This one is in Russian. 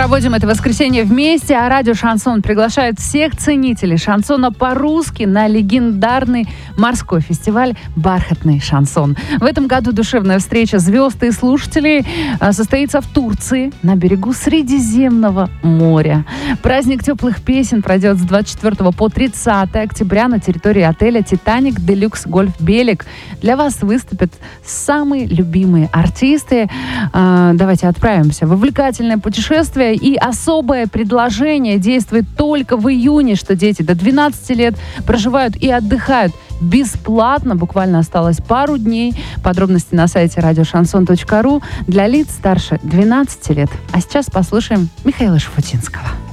проводим это воскресенье вместе, а радио «Шансон» приглашает всех ценителей шансона по-русски на легендарный морской фестиваль «Бархатный шансон». В этом году душевная встреча звезд и слушателей состоится в Турции, на берегу Средиземного моря. Праздник теплых песен пройдет с 24 по 30 октября на территории отеля «Титаник Делюкс Гольф Белек». Для вас выступят самые любимые артисты. Давайте отправимся в увлекательное путешествие. И особое предложение действует только в июне, что дети до 12 лет проживают и отдыхают бесплатно. Буквально осталось пару дней. Подробности на сайте радиошансон.ру для лиц старше 12 лет. А сейчас послушаем Михаила Шафутинского.